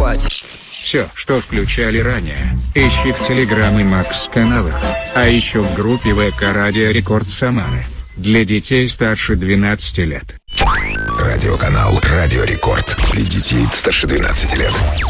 кайфовать. Все, что включали ранее, ищи в Телеграм и Макс каналах, а еще в группе ВК Радио Рекорд Самары. Для детей старше 12 лет. Радиоканал Радио Рекорд. Для детей старше 12 лет.